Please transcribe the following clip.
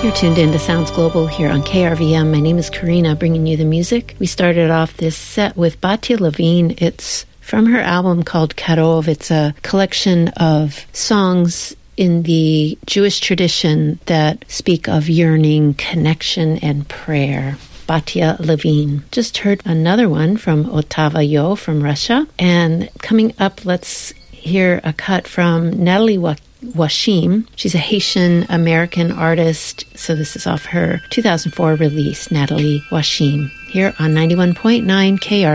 You're tuned in to Sounds Global here on KRVM. My name is Karina, bringing you the music. We started off this set with Batya Levine. It's from her album called Karov. It's a collection of songs in the Jewish tradition that speak of yearning, connection, and prayer. Batya Levine. Just heard another one from Otava Yo from Russia. And coming up, let's hear a cut from Natalie Washim. She's a Haitian-American artist, so this is off her 2004 release, Natalie Washim, here on 91.9 KR.